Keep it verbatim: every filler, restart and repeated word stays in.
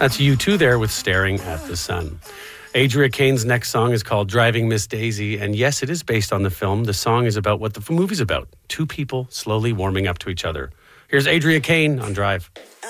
That's U two there with Staring at the Sun. Adria Kane's next song is called Driving Miss Daisy, and yes, it is based on the film. The song is about what the movie's about. Two people slowly warming up to each other. Here's Adria Kane on Drive.